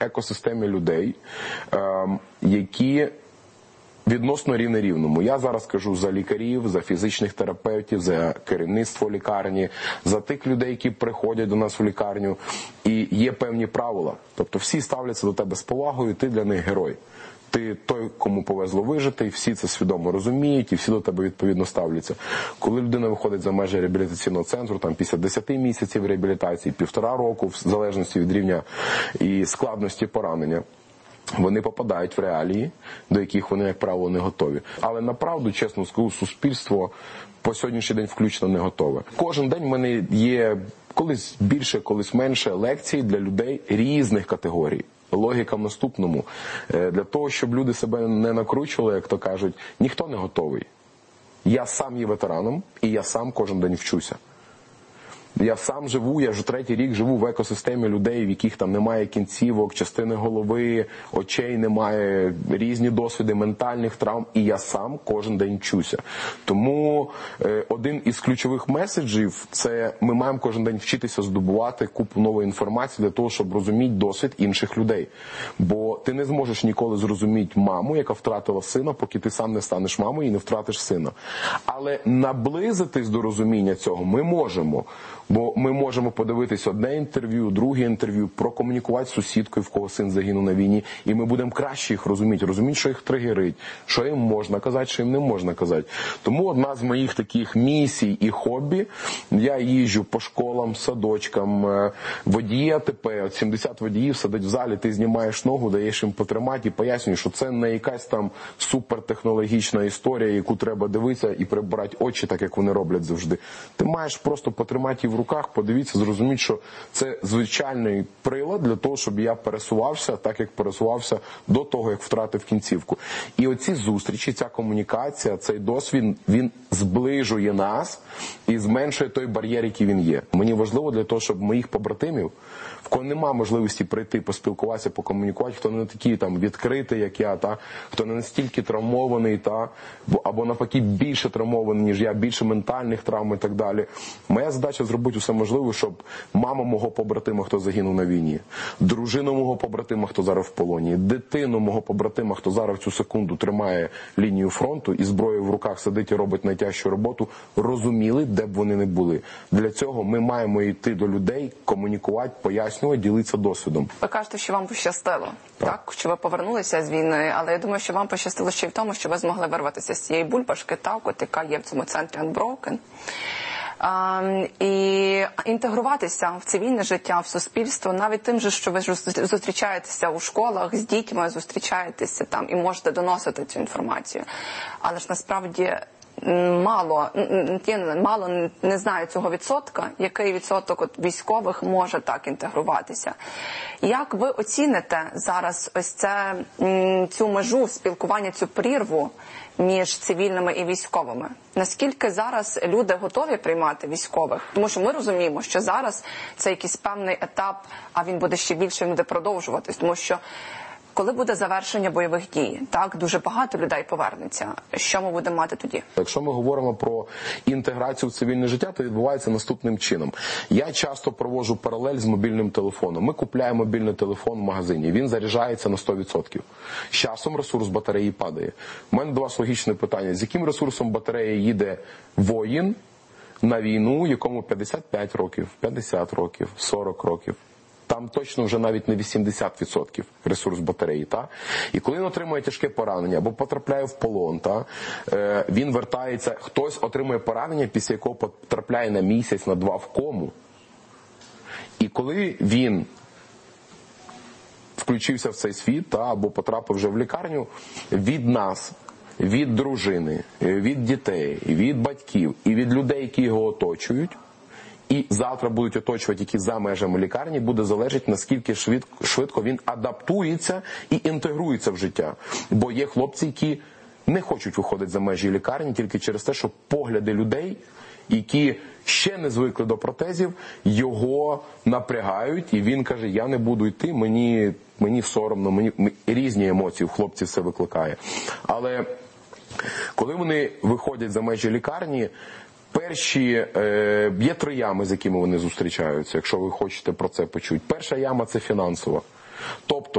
екосистемі людей, які відносно рівному. Я зараз кажу за лікарів, за фізичних терапевтів, за керівництво лікарні, за тих людей, які приходять до нас в лікарню. І є певні правила. Тобто всі ставляться до тебе з повагою, ти для них герой. Ти той, кому повезло вижити, і всі це свідомо розуміють, і всі до тебе відповідно ставляться. Коли людина виходить за межі реабілітаційного центру, там після 10 місяців реабілітації, 1,5 року, в залежності від рівня і складності поранення, вони попадають в реалії, до яких вони, як правило, не готові. Але направду, чесно скажу, суспільство по сьогоднішній день включно не готове. Кожен день в мене є колись більше, колись менше лекцій для людей різних категорій. Логіка в наступному. Для того, щоб люди себе не накручували, як то кажуть, ніхто не готовий. Я сам є ветераном, і я сам кожен день вчуся. Я сам живу, я вже 3-й рік живу в екосистемі людей, в яких там немає кінцівок, частини голови, очей немає, різні досвіди ментальних травм, і я сам кожен день вчуся. Тому один із ключових меседжів – це ми маємо кожен день вчитися здобувати купу нової інформації для того, щоб розуміти досвід інших людей. Бо ти не зможеш ніколи зрозуміти маму, яка втратила сина, поки ти сам не станеш мамою і не втратиш сина. Але наблизитись до розуміння цього ми можемо. Бо ми можемо подивитись одне інтерв'ю, друге інтерв'ю, прокомунікувати з сусідкою, в кого син загинув на війні, і ми будемо краще їх розуміти, що їх тригерить, що їм можна казати, що їм не можна казати. Тому одна з моїх таких місій і хобі, я їжджу по школам, садочкам, водії АТП, 70 водіїв сидять в залі, ти знімаєш ногу, даєш їм потримати і пояснюєш, що це не якась там супертехнологічна історія, яку треба дивитися і прибирати очі, так як вони роблять завжди. Ти маєш просто потримати її в руках, подивіться, зрозуміть, що це звичайний прилад для того, щоб я пересувався так, як пересувався до того, як втратив кінцівку. І оці зустрічі, ця комунікація, цей досвід, він зближує нас і зменшує той бар'єр, який він є. Мені важливо для того, щоб моїх побратимів, в кого немає можливості прийти, поспілкуватися, покомунікувати, хто не такий там відкритий, як я, хто не настільки травмований, або навпаки більше травмований, ніж я, більше ментальних травм і так далі. Моя задача зробити все можливе, щоб мама мого побратима, хто загинув на війні, дружина мого побратима, хто зараз в полоні, дитину мого побратима, хто зараз в цю секунду тримає лінію фронту і зброєю в руках сидить і робить найтяжчу роботу, розуміли, де б вони не були. Для цього ми маємо йти до людей, комунікувати, пояснювати, ділитися досвідом. Ви кажете, що вам пощастило, так? Що ви повернулися з війни, але я думаю, що вам пощастило ще й в тому, що ви змогли вирватися з цієї бульбашки, яка є в цьому центрі Unbroken. І інтегруватися в цивільне життя, в суспільство, навіть тим же, що ви зустрічаєтеся у школах з дітьми, зустрічаєтеся там і можете доносити цю інформацію. Але ж насправді мало не знаю цього відсотка, який відсоток от військових може так інтегруватися. Як ви оціните зараз ось цю межу спілкування, цю прірву між цивільними і військовими? Наскільки зараз люди готові приймати військових? Тому що ми розуміємо, що зараз це якийсь певний етап, а він буде ще більше, він буде продовжуватись. Тому що коли буде завершення бойових дій, так, дуже багато людей повернеться. Що ми будемо мати тоді? Якщо ми говоримо про інтеграцію в цивільне життя, то відбувається наступним чином. Я часто проводжу паралель з мобільним телефоном. Ми купуємо мобільний телефон в магазині, він заряджається на 100%. З часом ресурс батареї падає. У мене до вас логічне питання. З яким ресурсом батареї їде воїн на війну, якому 55 років, 50 років, 40 років? Там точно вже навіть не 80% ресурс батареї. І коли він отримує тяжке поранення або потрапляє в полон, він вертається, хтось отримує поранення, після якого потрапляє на місяць, на 2 в кому. І коли він включився в цей світ або потрапив вже в лікарню, від нас, від дружини, від дітей, від батьків і від людей, які його оточують, і завтра будуть оточувати, які за межами лікарні, буде залежати, наскільки швидко він адаптується і інтегрується в життя. Бо є хлопці, які не хочуть виходити за межі лікарні тільки через те, що погляди людей, які ще не звикли до протезів, його напрягають, і він каже, я не буду йти, мені соромно, різні емоції в хлопців це викликає. Але коли вони виходять за межі лікарні, є 3 ями, з якими вони зустрічаються, якщо ви хочете про це почути. Перша яма – це фінансова. Тобто